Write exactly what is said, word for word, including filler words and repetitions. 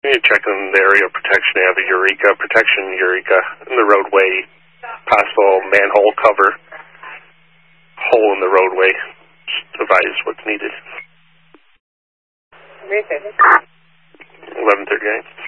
You need to check on the area of protection. They have a Eureka, protection Eureka in the roadway, possible manhole cover, hole in the roadway. Just advise what's needed. eleven thirty-nine.